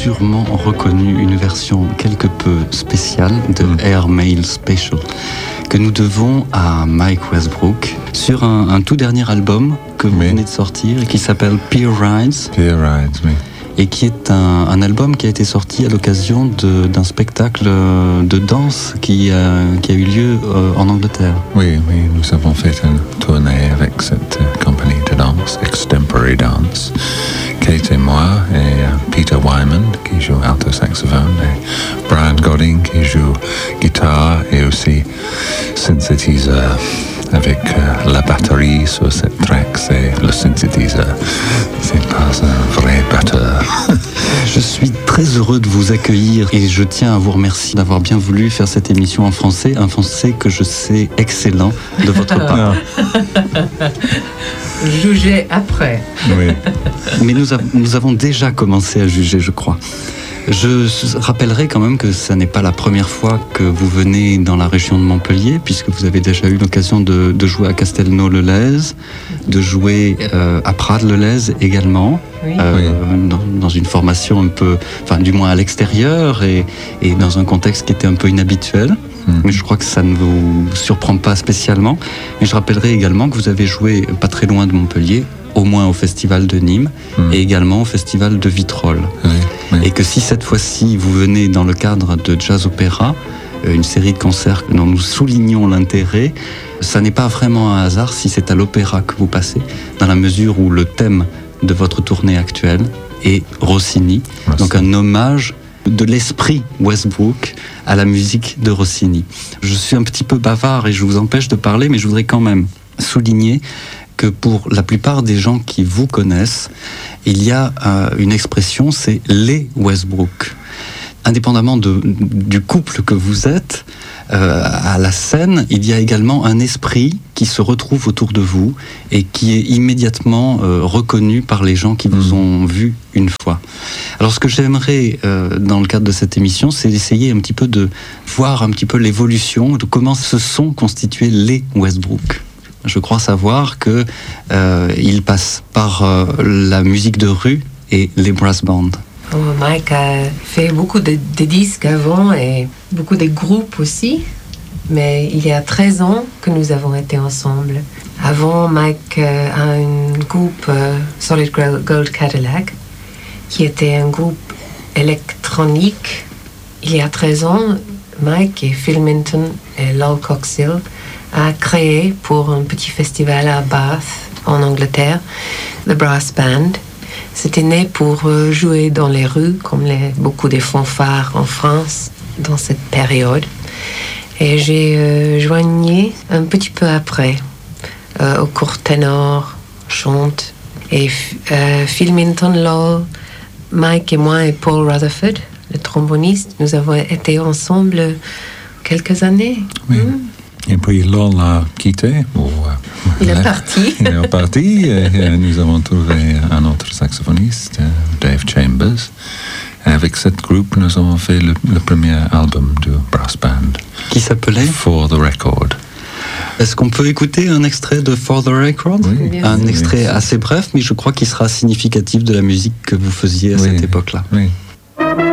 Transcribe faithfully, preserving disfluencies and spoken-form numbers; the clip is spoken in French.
sûrement reconnu une version quelque peu spéciale de mm. Air Mail Special que nous devons à Mike Westbrook sur un, un tout dernier album que vous oui. venez de sortir et qui s'appelle Peer Rides. Peer Rides, oui. Et qui est un, un album qui a été sorti à l'occasion de, d'un spectacle de danse qui, euh, qui a eu lieu euh, en Angleterre. Oui, oui, nous avons fait une tournée avec cette euh, compagnie de danse, Extemporary Dance. Kate et moi, et euh, Peter Wyman qui joue alto saxophone, et Brian Godding qui joue guitare et aussi synthétiseur. Avec euh, la batterie sur cette track, c'est le synthétiseur. C'est pas un vrai batteur. Je suis très heureux de vous accueillir et je tiens à vous remercier d'avoir bien voulu faire cette émission en français, un français que je sais excellent de votre part. Juger après. Oui. Mais nous, av- nous avons déjà commencé à juger, je crois. Je rappellerai quand même que ce n'est pas la première fois que vous venez dans la région de Montpellier, puisque vous avez déjà eu l'occasion de, de jouer à Castelnau-le-Lez, de jouer euh, à Prades-le-Lez également, oui. euh, Oui. dans, dans une formation un peu, enfin du moins à l'extérieur et, et dans un contexte qui était un peu inhabituel. Mmh. Mais je crois que ça ne vous surprend pas spécialement. Mais je rappellerai également que vous avez joué pas très loin de Montpellier, au moins au Festival de Nîmes mmh. et également au Festival de Vitrolles. Oui, oui. Et que si cette fois-ci vous venez dans le cadre de Jazz Opéra, une série de concerts dont nous soulignons l'intérêt, ça n'est pas vraiment un hasard si c'est à l'opéra que vous passez, dans la mesure où le thème de votre tournée actuelle est Rossini, Rossini. Donc un hommage de l'esprit Westbrook à la musique de Rossini. Je suis un petit peu bavard et je vous empêche de parler, mais je voudrais quand même souligner que pour la plupart des gens qui vous connaissent, il y a euh, une expression, c'est les Westbrook. Indépendamment de, du couple que vous êtes, euh, à la scène, il y a également un esprit qui se retrouve autour de vous et qui est immédiatement euh, reconnu par les gens qui vous ont vu une fois. Alors ce que j'aimerais, euh, dans le cadre de cette émission, c'est d'essayer un petit peu de voir un petit peu l'évolution de comment se sont constitués les Westbrook. Je crois savoir que euh, il passe par euh, la musique de rue et les brass bands. Oh, Mike a fait beaucoup de, de disques avant et beaucoup de groupes aussi, mais il y a treize ans que nous avons été ensemble. Avant, Mike euh, a un groupe euh, Solid Gold Cadillac, qui était un groupe électronique. Il y a treize ans, Mike et Phil Minton et Lol Coxhill a créé pour un petit festival à Bath, en Angleterre, The Brass Band. C'était né pour jouer dans les rues, comme les, beaucoup des fanfares en France, dans cette période. Et j'ai euh, joigné un petit peu après, euh, au court ténor, chante. Et euh, Phil Minton, Lol, Mike et moi et Paul Rutherford, le tromboniste, nous avons été ensemble quelques années. Oui. Mm. Et puis Lol a quitté. Ou, il est parti. Il est parti et nous avons trouvé un autre saxophoniste, Dave Chambers. Et avec ce groupe, nous avons fait le, le premier album du Brass Band. Qui s'appelait For the Record. Est-ce qu'on peut écouter un extrait de For the Record ? Oui. Un Oui. extrait assez bref, mais je crois qu'il sera significatif de la musique que vous faisiez à Oui. cette époque-là. Oui.